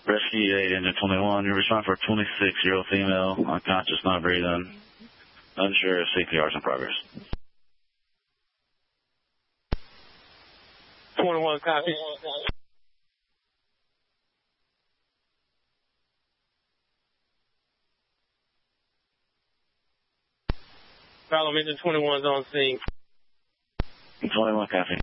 Rescue 8, engine 21. You respond for a 26-year-old female, unconscious, not breathing. Unsure if CPR is in progress. 21, copy. Follow engine 21's on scene. 21, copy.